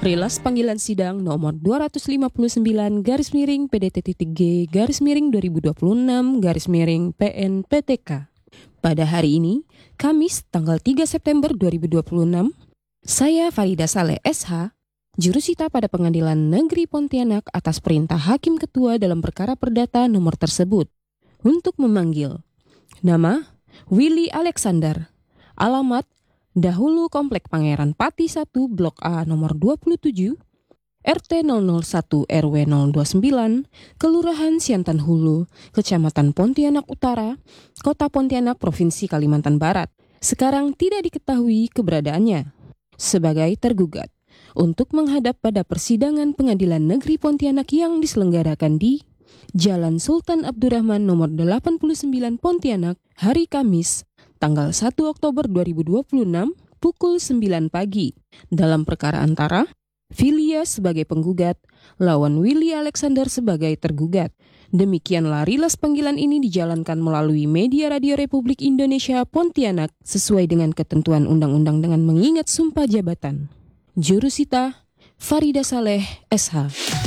Rilas panggilan sidang nomor 259/PDT-3/2026/PN-PTK. Pada hari ini, Kamis tanggal 3 September 2026, saya Farida Saleh SH, jurusita pada Pengadilan Negeri Pontianak atas perintah Hakim Ketua dalam perkara perdata nomor tersebut, untuk memanggil nama Willy Alexander, alamat Dahulu Komplek Pangeran Pati 1 Blok A nomor 27, RT 001 RW 029, Kelurahan Siantan Hulu, Kecamatan Pontianak Utara, Kota Pontianak, Provinsi Kalimantan Barat. Sekarang tidak diketahui keberadaannya sebagai tergugat untuk menghadap pada persidangan Pengadilan Negeri Pontianak yang diselenggarakan di Jalan Sultan Abdurrahman nomor 89 Pontianak hari Kamis tanggal 1 Oktober 2026 pukul 9 pagi dalam perkara antara Filia sebagai penggugat lawan Willy Alexander sebagai tergugat. Demikianlah rilas panggilan ini dijalankan melalui media Radio Republik Indonesia Pontianak sesuai dengan ketentuan undang-undang dengan mengingat sumpah jabatan. Jurusita Farida Saleh SH.